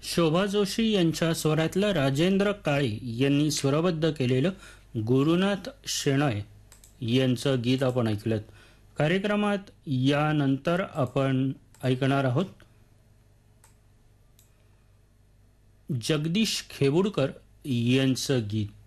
शोभा जोशी यांच्या स्वरातलं राजेंद्र काळे यांनी स्वरबद्ध केलेलं गुरुनाथ शेणय यांचं गीत आपण ऐकलं. कार्यक्रमात यानंतर आपण ऐकणार आहोत जगदीश खेबुडकर यांचं गीत.